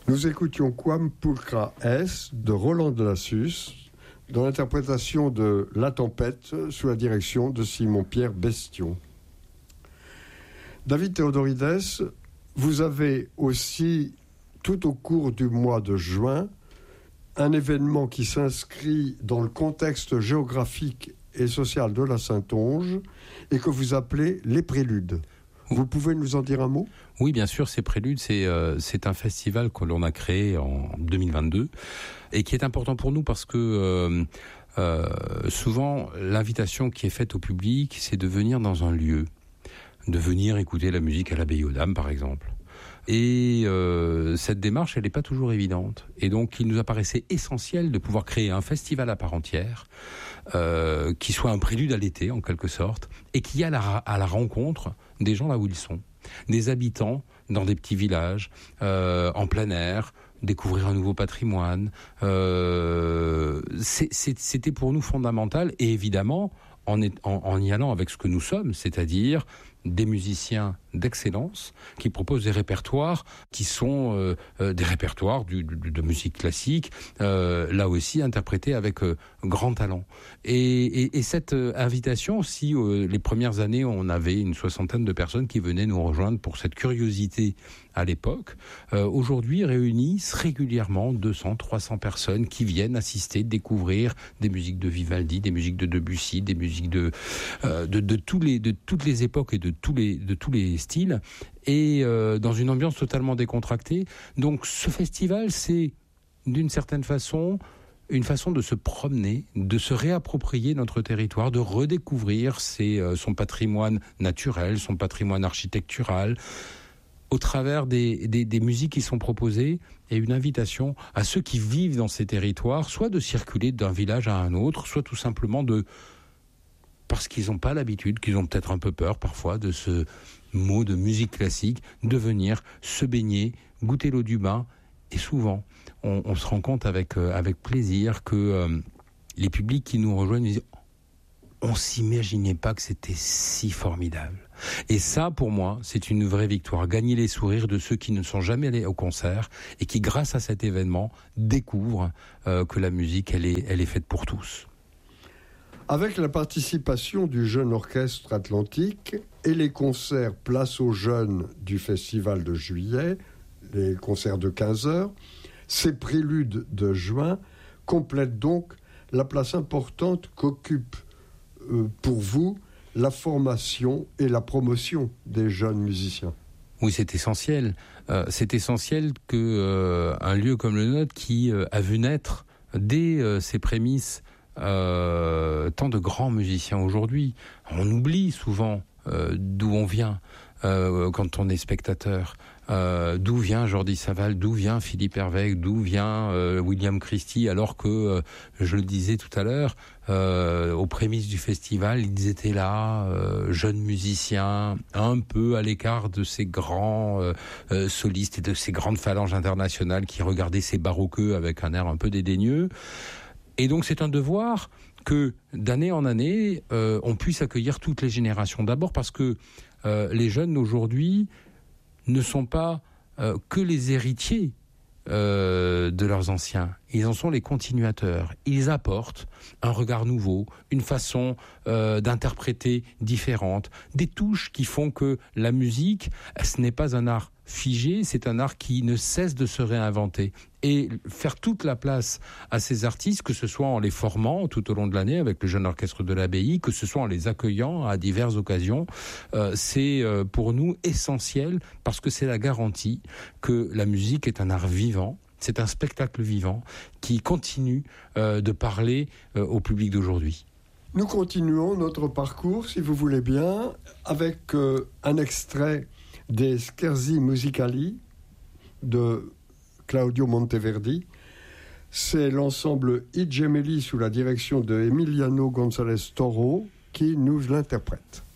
Nous écoutions Quam Pulchra est de Roland de Lassus dans l'interprétation de La Tempête sous la direction de Simon-Pierre Bestion. David Théodorides, vous avez aussi, tout au cours du mois de juin, un événement qui s'inscrit dans le contexte géographique et social de la Saintonge et que vous appelez les Préludes. Vous pouvez nous en dire un mot ? Oui, bien sûr, ces Préludes, c'est un festival que l'on a créé en 2022 et qui est important pour nous parce que souvent, l'invitation qui est faite au public, c'est de venir dans un lieu, de venir écouter la musique à l'Abbaye aux Dames, par exemple. Et cette démarche, elle n'est pas toujours évidente. Et donc, il nous apparaissait essentiel de pouvoir créer un festival à part entière, qui soit un prélude à l'été, en quelque sorte, et qui aille à la rencontre des gens là où ils sont, des habitants dans des petits villages, en plein air, découvrir un nouveau patrimoine. C'était pour nous fondamental, et évidemment, en y allant avec ce que nous sommes, c'est-à-dire des musiciens d'excellence qui proposent des répertoires qui sont des répertoires de musique classique, là aussi interprétés avec grand talent. Et cette invitation, si les premières années on avait une 60aine de personnes qui venaient nous rejoindre pour cette curiosité à l'époque, aujourd'hui réunissent régulièrement 200, 300 personnes qui viennent assister, découvrir des musiques de Vivaldi, des musiques de Debussy, des musiques de toutes les époques et de tous les styles, et dans une ambiance totalement décontractée. Donc ce festival, c'est d'une certaine façon une façon de se promener, de se réapproprier notre territoire, de redécouvrir son patrimoine naturel, son patrimoine architectural, au travers des musiques qui sont proposées, et une invitation à ceux qui vivent dans ces territoires, soit de circuler d'un village à un autre, soit tout simplement parce qu'ils n'ont pas l'habitude, qu'ils ont peut-être un peu peur parfois de ce mot de musique classique, de venir se baigner, goûter l'eau du bain. Et souvent, on se rend compte avec plaisir que les publics qui nous rejoignent disent « on s'imaginait pas que c'était si formidable ». Et ça, pour moi, c'est une vraie victoire. Gagner les sourires de ceux qui ne sont jamais allés au concert et qui, grâce à cet événement, découvrent que la musique, elle est faite pour tous. Avec la participation du Jeune Orchestre Atlantique et les concerts Place aux Jeunes du Festival de juillet, les concerts de 15h, ces préludes de juin complètent donc la place importante qu'occupe pour vous la formation et la promotion des jeunes musiciens. Oui, c'est essentiel. C'est essentiel qu'un lieu comme le nôtre, qui a vu naître dès ses prémices tant de grands musiciens aujourd'hui, on oublie souvent d'où on vient quand on est spectateur. D'où vient Jordi Savall, d'où vient Philippe Hervé, d'où vient William Christie, alors que, je le disais tout à l'heure, aux prémices du festival, ils étaient là, jeunes musiciens, un peu à l'écart de ces grands solistes et de ces grandes phalanges internationales qui regardaient ces baroqueux avec un air un peu dédaigneux. Et donc c'est un devoir que d'année en année, on puisse accueillir toutes les générations. D'abord parce que les jeunes aujourd'hui ne sont pas que les héritiers de leurs anciens. Ils en sont les continuateurs. Ils apportent un regard nouveau, une façon d'interpréter différente, des touches qui font que la musique, ce n'est pas un art figé, c'est un art qui ne cesse de se réinventer. Et faire toute la place à ces artistes, que ce soit en les formant tout au long de l'année avec le Jeune Orchestre de l'Abbaye, que ce soit en les accueillant à diverses occasions, c'est pour nous essentiel, parce que c'est la garantie que la musique est un art vivant, c'est un spectacle vivant qui continue de parler au public d'aujourd'hui. Nous continuons notre parcours, si vous voulez bien, avec un extrait des Scherzi Musicali de Claudio Monteverdi. C'est l'ensemble I Gemelli sous la direction de Emiliano González Toro qui nous l'interprète.